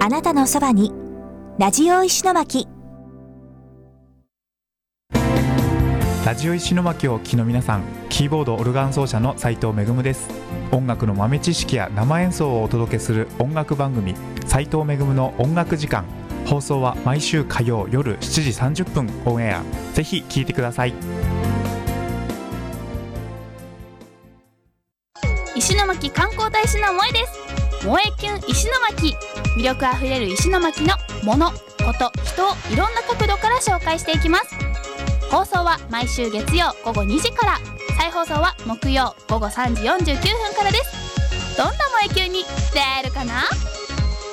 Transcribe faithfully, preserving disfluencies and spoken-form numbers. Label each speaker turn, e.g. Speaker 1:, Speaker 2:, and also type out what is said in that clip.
Speaker 1: あなたのそばに、ラジオ石巻。
Speaker 2: ラジオ石巻をお聞きの皆さん、キーボードオルガン奏者の斉藤めぐむです。音楽の豆知識や生演奏をお届けする音楽番組、斉藤めぐむの音楽時間。放送は毎週火曜夜しちじさんじゅっぷんオンエア。ぜひ聞いてください。
Speaker 3: 石巻観光大使の萌えです。萌えキュン石巻。魅力あふれる石巻のもの、こと、人をいろんな角度から紹介していきます。放送は毎週月曜午後にじから、再放送は木曜午後さんじよんじゅうきゅうふんからです。どんな萌えキュンに出会えるかな。